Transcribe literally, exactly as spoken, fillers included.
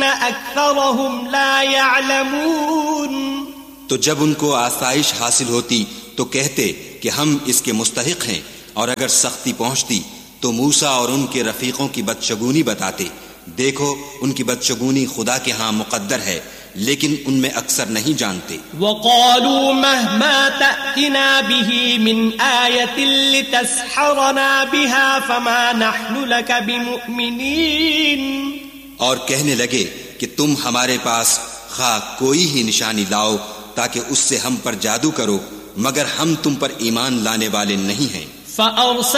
أكثرهم لا يعلمون। तो जब उनको आसाइश हासिल होती तो कहते कि हम इसके मुस्तहिक हैं, और अगर सख्ती पहुंचती तो मूसा और उनके रफीकों की बदशगुनी बताते। देखो उनकी बदशगुनी खुदा के यहाँ मुकद्दर है, लेकिन उनमें अक्सर नहीं जानते। वक़ालू महमा तअतिना बिही मिन आयतिन लितस्हरना बिहा फमा नहनु लक बिमुमिनीन। और कहने लगे कि तुम हमारे पास खा कोई ही निशानी लाओ ताकि उससे हम पर जादू करो, मगर हम तुम पर ईमान लाने वाले नहीं हैं।